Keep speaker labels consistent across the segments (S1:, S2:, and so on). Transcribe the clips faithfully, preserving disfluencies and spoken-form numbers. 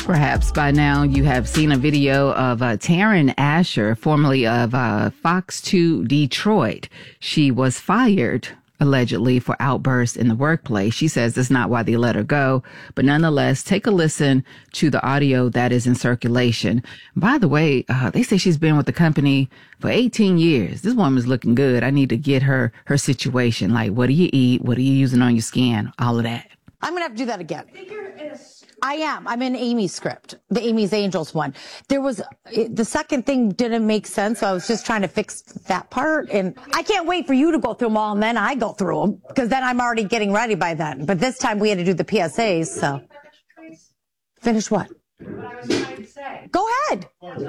S1: Perhaps by now you have seen a video of uh, Taryn Asher, formerly of uh, Fox two Detroit. She was fired allegedly for outbursts in the workplace. She says that's not why they let her go. But nonetheless, take a listen to the audio that is in circulation. By the way, uh, they say she's been with the company for eighteen years. This woman's looking good. I need to get her her situation. Like, what do you eat? What are you using on your skin? All of that.
S2: I'm going to have to do that again. I am. I'm in Amy's script, the Amy's Angels one. There was, it, the second thing didn't make sense, so I was just trying to fix that part. And I can't wait for you to go through them all, and then I go through them, because then I'm already getting ready by then. But this time we had to do the P S As, so. Finish what? What I was trying to say. Go ahead.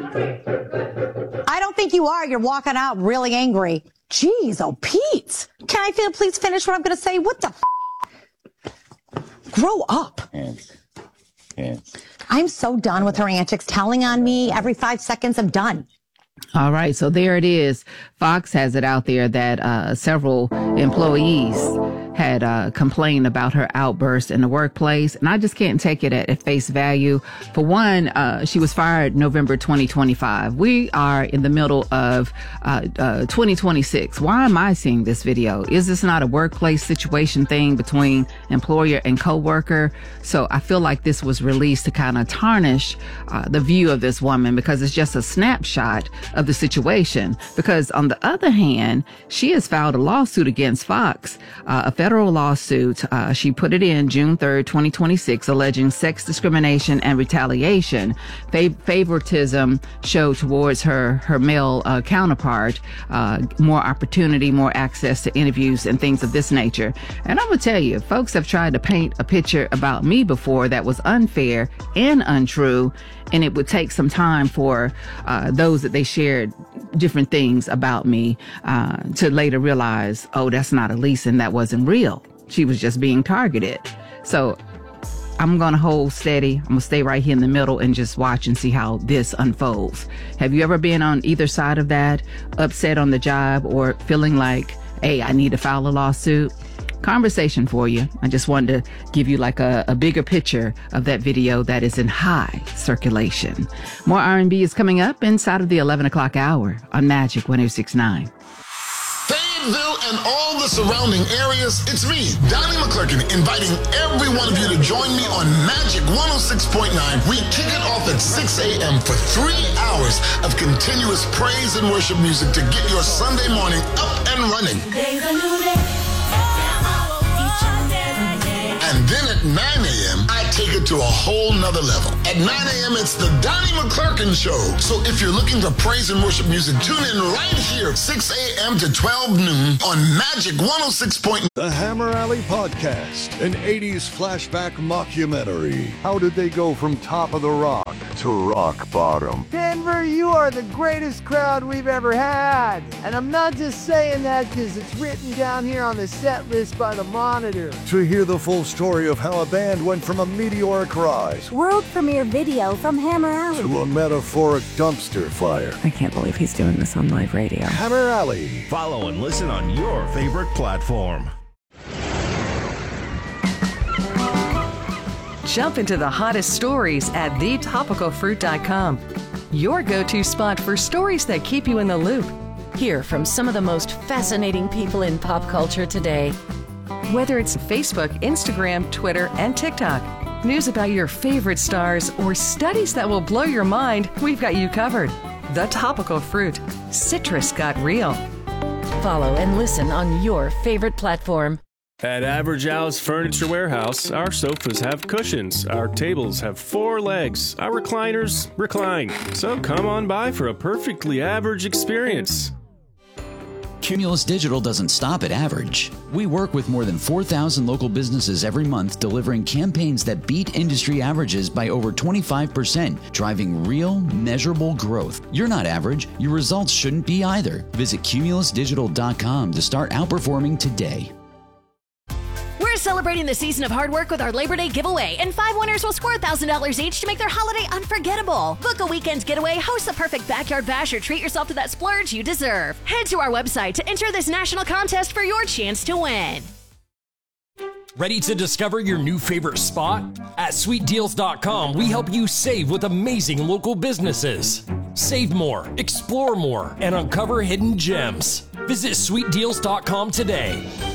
S2: I don't think you are. You're walking out really angry. Jeez, oh, Pete. Can I feel, please finish what I'm going to say? What the f***? Grow up.
S3: Hands. Hands.
S2: I'm so done with her antics, telling on me every five seconds. I'm done.
S1: All right. So there it is. Fox has it out there that uh, several employees had uh, complained about her outburst in the workplace. And I just can't take it at, at face value. For one, uh, she was fired November twenty twenty-five. We are in the middle of uh, uh, twenty twenty-six. Why am I seeing this video? Is this not a workplace situation thing between employer and coworker? So I feel like this was released to kind of tarnish uh, the view of this woman, because it's just a snapshot of the situation. Because on the other hand, she has filed a lawsuit against Fox, uh, a federal lawsuit. Uh, she put it in June third, twenty twenty-six, alleging sex discrimination and retaliation, fav- favoritism showed towards her, her male uh, counterpart, uh, more opportunity, more access to interviews and things of this nature. And I'm going to tell you, folks have tried to paint a picture about me before that was unfair and untrue. And it would take some time for uh, those that they shared different things about me uh, to later realize, oh, that's not Elise, and that wasn't real. She was just being targeted. So I'm going to hold steady. I'm going to stay right here in the middle and just watch and see how this unfolds. Have you ever been on either side of that, upset on the job or feeling like, hey, I need to file a lawsuit? Conversation for you. I just wanted to give you like a, a bigger picture of that video that is in high circulation. More R and B is coming up inside of the eleven o'clock hour on Magic one oh six point nine.
S4: Fayetteville and all the surrounding areas, it's me, Donnie McClurkin, inviting every one of you to join me on Magic one oh six point nine. We kick it off at six a.m. for three hours of continuous praise and worship music to get your Sunday morning up and running. Today's a new day. And then at nine a.m., I take it to a whole nother level. At nine a.m., it's the Donnie McClurkin Show. So if you're looking for praise and worship music, tune in right here, six a.m. to twelve noon on Magic one oh six point nine.
S5: The Hammer Alley Podcast, an eighties flashback mockumentary. How did they go from top of the rock to rock bottom?
S6: Denver, you are the greatest crowd we've ever had. And I'm not just saying that because it's written down here on the set list by the Monitor.
S5: To hear the full story of how a band went from a meteoric rise,
S7: world premiere video from Hammer Alley,
S5: to a metaphoric dumpster fire.
S8: I can't believe he's doing this on live radio.
S5: Hammer Alley.
S9: Follow and listen on your favorite platform.
S10: Jump into the hottest stories at the topical fruit dot com. Your go-to spot for stories that keep you in the loop.
S11: Hear from some of the most fascinating people in pop culture today.
S10: Whether it's Facebook, Instagram, Twitter, and TikTok, news about your favorite stars, or studies that will blow your mind, we've got you covered. The Topical Fruit. Citrus got real.
S11: Follow and listen on your favorite platform.
S12: At Average Al's Furniture Warehouse, our sofas have cushions, our tables have four legs, our recliners recline. So come on by for a perfectly average experience.
S13: Cumulus Digital doesn't stop at average. We work with more than four thousand local businesses every month, delivering campaigns that beat industry averages by over twenty-five percent, driving real, measurable growth. You're not average. Your results shouldn't be either. Visit cumulus digital dot com to start outperforming today.
S14: We're celebrating the season of hard work with our Labor Day giveaway, and five winners will score one thousand dollars each to make their holiday unforgettable. Book a weekend getaway, host the perfect backyard bash, or treat yourself to that splurge you deserve. Head to our website to enter this national contest for your chance to win.
S15: Ready to discover your new favorite spot? At sweet deals dot com, we help you save with amazing local businesses. Save more, explore more, and uncover hidden gems. Visit sweet deals dot com today.